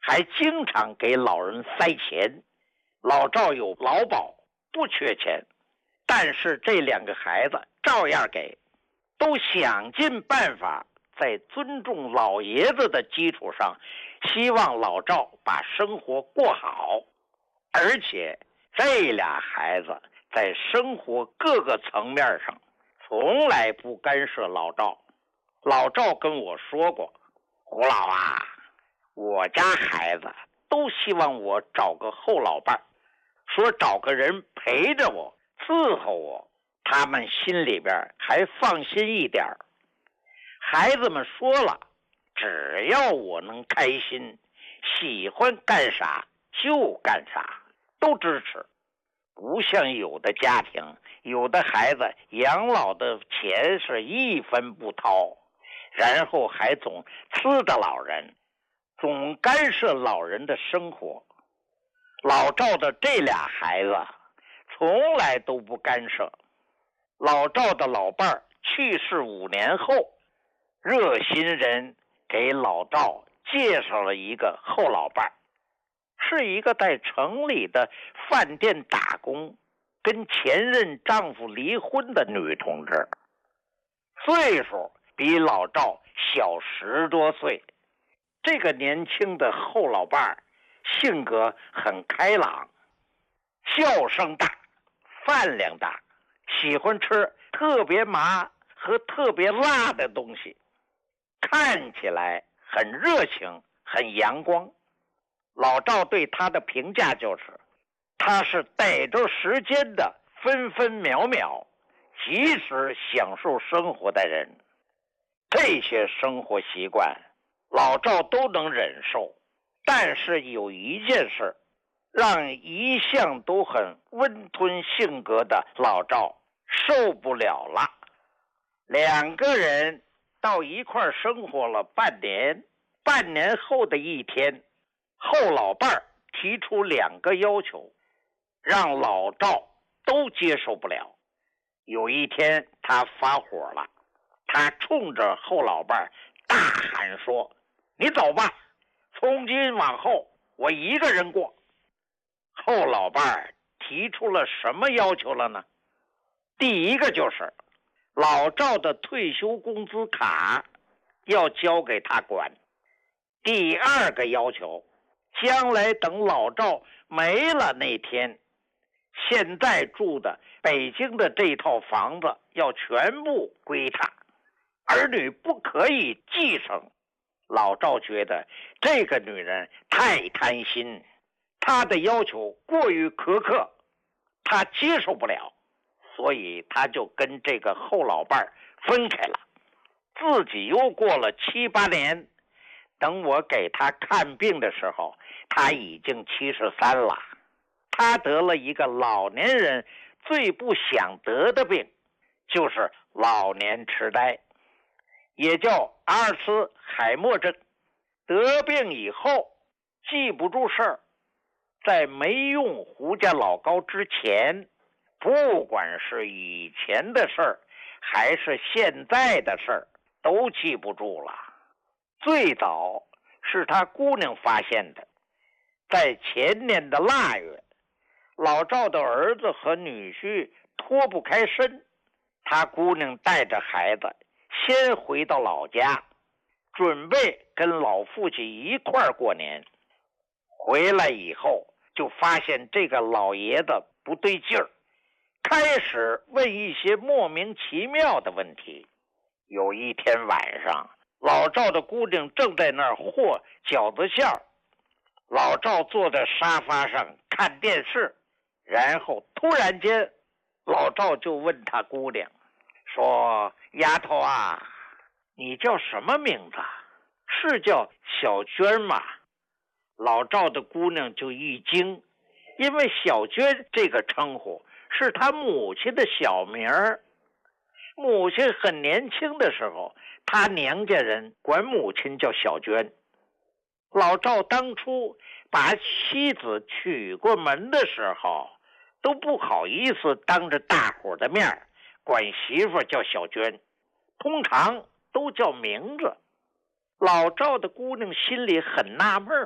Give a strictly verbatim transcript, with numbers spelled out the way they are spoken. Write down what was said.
还经常给老人塞钱。老赵有劳保，不缺钱，但是这两个孩子照样给，都想尽办法在尊重老爷子的基础上，希望老赵把生活过好。而且这俩孩子在生活各个层面上从来不干涉老赵。老赵跟我说过，胡老啊，我家孩子都希望我找个后老伴，说找个人陪着我伺候我，他们心里边还放心一点。孩子们说了，只要我能开心，喜欢干啥就干啥，都支持。不像有的家庭，有的孩子养老的钱是一分不掏，然后还总呲着老人，总干涉老人的生活。老赵的这俩孩子从来都不干涉。老赵的老伴儿去世五年后，热心人给老赵介绍了一个后老伴儿，是一个在城里的饭店打工，跟前任丈夫离婚的女同志，岁数比老赵小十多岁。这个年轻的后老伴儿性格很开朗，笑声大，饭量大，喜欢吃特别麻和特别辣的东西，看起来很热情，很阳光。老赵对他的评价就是，他是逮着时间的分分秒秒，及时享受生活的人。这些生活习惯老赵都能忍受，但是有一件事让一向都很温吞性格的老赵受不了了。两个人到一块生活了半年，半年后的一天，后老伴儿提出两个要求，让老赵都接受不了。有一天他发火了，他冲着后老伴儿大喊说，你走吧，从今往后我一个人过。后老伴儿提出了什么要求了呢？第一个就是老赵的退休工资卡要交给他管。第二个要求，将来等老赵没了那天，现在住的北京的这套房子要全部归他，儿女不可以继承。老赵觉得这个女人太贪心，她的要求过于苛刻，他接受不了，所以他就跟这个后老伴分开了。自己又过了七八年，等我给他看病的时候，他已经七十三了。他得了一个老年人最不想得的病，就是老年痴呆，也叫阿尔茨海默症。得病以后记不住事儿，在没用胡家老膏之前，不管是以前的事儿还是现在的事儿都记不住了。最早是他姑娘发现的，在前年的腊月，老赵的儿子和女婿脱不开身，他姑娘带着孩子先回到老家，准备跟老父亲一块儿过年。回来以后就发现这个老爷子不对劲儿，开始问一些莫名其妙的问题。有一天晚上，老赵的姑娘正在那儿和饺子馅儿，老赵坐在沙发上看电视，然后突然间老赵就问他姑娘说，丫头啊，你叫什么名字？是叫小娟吗？老赵的姑娘就一惊，因为小娟这个称呼是他母亲的小名儿。母亲很年轻的时候，他娘家人管母亲叫小娟。老赵当初把妻子娶过门的时候，都不好意思当着大伙的面管媳妇叫小娟，通常都叫名字。老赵的姑娘心里很纳闷，